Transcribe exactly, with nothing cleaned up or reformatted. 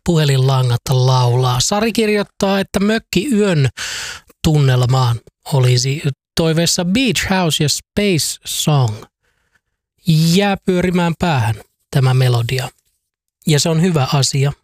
puhelinlangat laulaa. Sari kirjoittaa, että mökkiyön tunnelmaan olisi toiveessa Beach House ja Space Song. Jää pyörimään päähän tämä melodia. Ja se on hyvä asia.